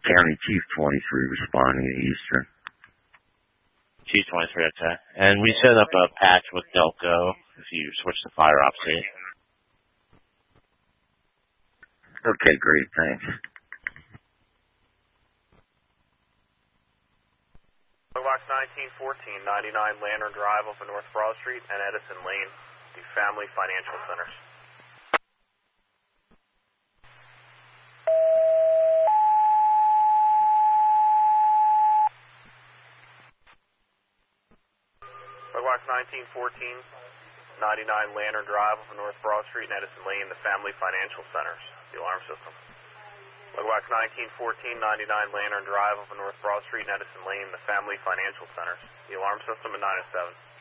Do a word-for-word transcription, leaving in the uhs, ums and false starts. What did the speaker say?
County Chief twenty-three responding to Eastern. Chief twenty-three, okay. And we set up a patch with Delco if you switch to fire ops eight. Okay, great, thanks. Box nineteen fourteen, ninety-nine Lantern Drive off of North Broad Street and Edison Lane, the Family Financial Centers. Box nineteen fourteen, ninety-nine Lantern Drive off of North Broad Street and Edison Lane, the Family Financial Centers, the alarm system. Box nineteen fourteen, ninety-nine Lantern Drive off of North Broad Street and Edison Lane, the Family Financial Centers, the alarm system at nine oh seven.